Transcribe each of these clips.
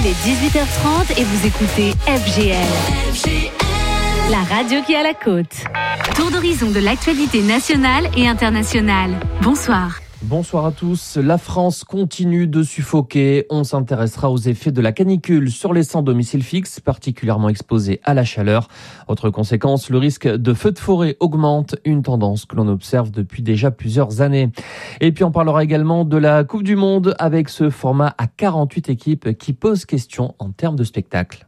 Il est 18h30 et vous écoutez FGL. La radio qui a la côte. Tour d'horizon de l'actualité nationale et internationale. Bonsoir. Bonsoir à tous. La France continue de suffoquer. On s'intéressera aux effets de la canicule sur les sans domicile fixe, particulièrement exposés à la chaleur. Autre conséquence, le risque de feux de forêt augmente, une tendance que l'on observe depuis déjà plusieurs années. Et puis on parlera également de la Coupe du Monde avec ce format à 48 équipes qui pose question en termes de spectacle.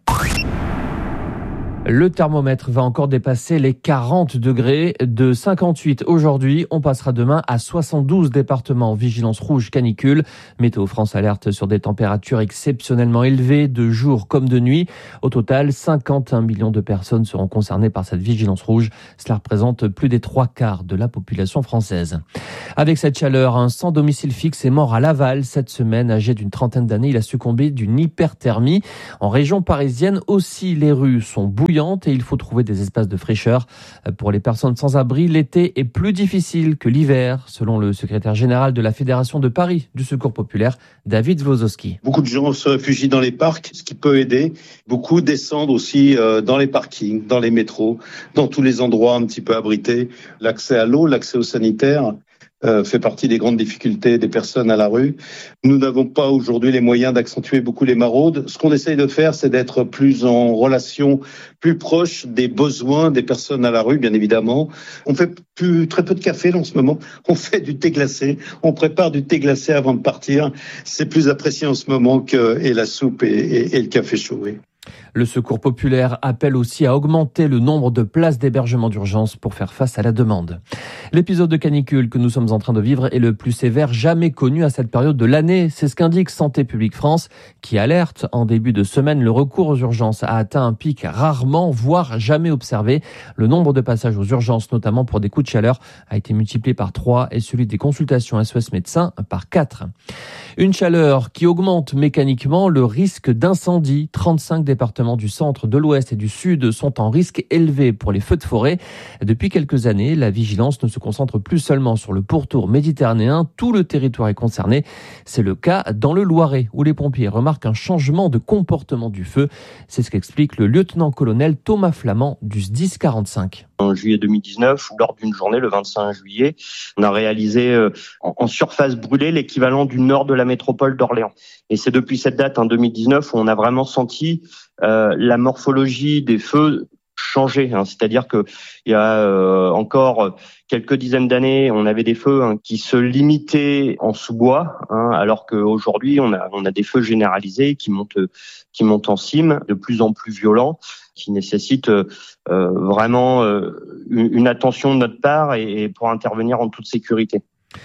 Le thermomètre va encore dépasser les 40 degrés. De 58 aujourd'hui, on passera demain à 72 départements en vigilance rouge canicule. Météo France alerte sur des températures exceptionnellement élevées de jour comme de nuit. Au total, 51 millions de personnes seront concernées par cette vigilance rouge. Cela représente plus des 3/4 de la population française. Avec cette chaleur, un sans domicile fixe est mort à Laval cette semaine. Âgé d'une trentaine d'années, il a succombé d'une hyperthermie. En région parisienne aussi, les rues sont bouillantes et il faut trouver des espaces de fraîcheur. Pour les personnes sans abri, l'été est plus difficile que l'hiver, selon le secrétaire général de la Fédération de Paris du Secours populaire, David Wlosowski. Beaucoup de gens se réfugient dans les parcs, ce qui peut aider. Beaucoup descendent aussi dans les parkings, dans les métros, dans tous les endroits un petit peu abrités. L'accès à l'eau, l'accès aux sanitaires fait partie des grandes difficultés des personnes à la rue. Nous n'avons pas aujourd'hui les moyens d'accentuer beaucoup les maraudes. Ce qu'on essaye de faire, c'est d'être plus en relation, plus proche des besoins des personnes à la rue, bien évidemment. On fait très peu de café là, en ce moment. On fait du thé glacé. On prépare du thé glacé avant de partir. C'est plus apprécié en ce moment que la soupe et le café chaud. Oui. Le Secours populaire appelle aussi à augmenter le nombre de places d'hébergement d'urgence pour faire face à la demande. L'épisode de canicule que nous sommes en train de vivre est le plus sévère jamais connu à cette période de l'année. C'est ce qu'indique Santé publique France, qui alerte en début de semaine. Le recours aux urgences a atteint un pic rarement, voire jamais observé. Le nombre de passages aux urgences, notamment pour des coups de chaleur, a été multiplié par 3 et celui des consultations SOS médecins par 4. Une chaleur qui augmente mécaniquement le risque d'incendie. 35 départements du centre, de l'ouest et du sud sont en risque élevé pour les feux de forêt. Depuis quelques années, la vigilance ne se concentre plus seulement sur le pourtour méditerranéen. Tout le territoire est concerné. C'est le cas dans le Loiret, où les pompiers remarquent un changement de comportement du feu. C'est ce qu'explique le lieutenant-colonel Thomas Flamand du SDIS 45. En juillet 2019, lors d'une journée, le 25 juillet, on a réalisé en surface brûlée l'équivalent du nord de la métropole d'Orléans. Et c'est depuis cette date, en 2019, où on a vraiment senti la morphologie des feux changer. C'est-à-dire que il y a encore quelques dizaines d'années, on avait des feux qui se limitaient en sous-bois, alors qu'aujourd'hui, on a des feux généralisés qui montent en cime, de plus en plus violents, qui nécessitent vraiment une attention de notre part et pour intervenir en toute sécurité.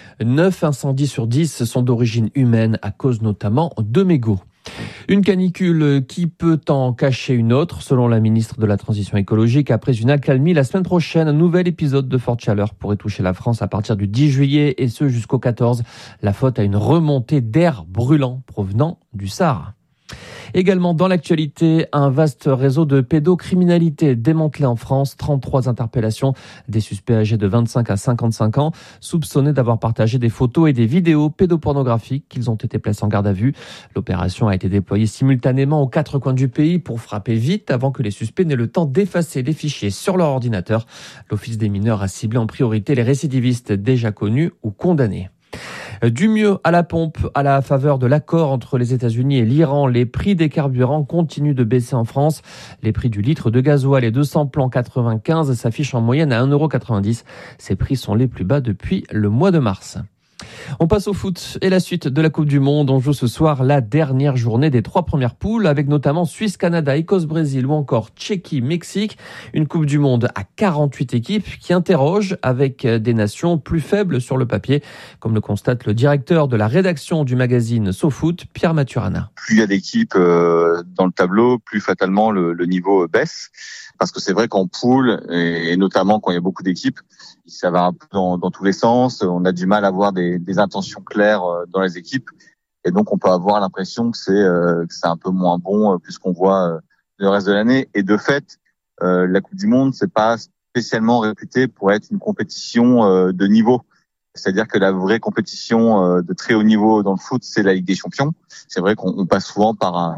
9 incendies sur 10 sont d'origine humaine à cause notamment de mégots. Une canicule qui peut en cacher une autre, selon la ministre de la Transition écologique. Après une accalmie, la semaine prochaine, un nouvel épisode de forte chaleur pourrait toucher la France à partir du 10 juillet et ce jusqu'au 14. La faute à une remontée d'air brûlant provenant du Sahara. Également dans l'actualité, un vaste réseau de pédocriminalité démantelé en France. 33 interpellations, des suspects âgés de 25 à 55 ans, soupçonnés d'avoir partagé des photos et des vidéos pédopornographiques. Qu'ils ont été placés en garde à vue. L'opération a été déployée simultanément aux 4 coins du pays pour frapper vite avant que les suspects n'aient le temps d'effacer les fichiers sur leur ordinateur. L'Office des mineurs a ciblé en priorité les récidivistes déjà connus ou condamnés. Du mieux à la pompe, à la faveur de l'accord entre les États-Unis et l'Iran, les prix des carburants continuent de baisser en France. Les prix du litre de gasoil et 200 plans 95 s'affichent en moyenne à 1,90 €. Ces prix sont les plus bas depuis le mois de mars. On passe au foot et la suite de la Coupe du Monde. On joue ce soir la dernière journée des 3 premières poules avec notamment Suisse-Canada, Écosse-Brésil ou encore Tchéquie-Mexique. Une Coupe du Monde à 48 équipes qui interroge avec des nations plus faibles sur le papier, comme le constate le directeur de la rédaction du magazine SoFoot, Pierre Maturana. Plus il y a d'équipes dans le tableau, plus fatalement le niveau baisse. Parce que c'est vrai qu'en poule, et notamment quand il y a beaucoup d'équipes, ça va un peu dans tous les sens. On a du mal à avoir des intentions claires dans les équipes. Et donc, on peut avoir l'impression que c'est un peu moins bon puisqu'on voit le reste de l'année. Et de fait, la Coupe du Monde, c'est pas spécialement réputé pour être une compétition de niveau. C'est-à-dire que la vraie compétition de très haut niveau dans le foot, c'est la Ligue des Champions. C'est vrai qu'on passe souvent par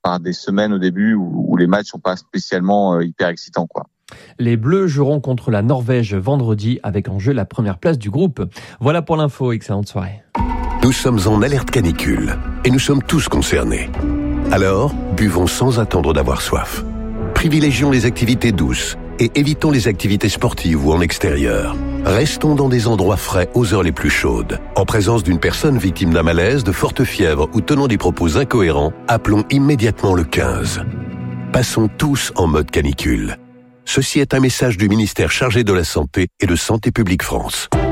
par des semaines au début où les matchs sont pas spécialement hyper excitants, quoi. Les Bleus joueront contre la Norvège vendredi avec en jeu la première place du groupe. Voilà pour l'info, excellente soirée. Nous sommes en alerte canicule et nous sommes tous concernés. Alors, buvons sans attendre d'avoir soif. Privilégions les activités douces et évitons les activités sportives ou en extérieur. Restons dans des endroits frais aux heures les plus chaudes. En présence d'une personne victime d'un malaise, de forte fièvre ou tenant des propos incohérents, appelons immédiatement le 15. Passons tous en mode canicule. Ceci est un message du ministère chargé de la Santé et de Santé publique France.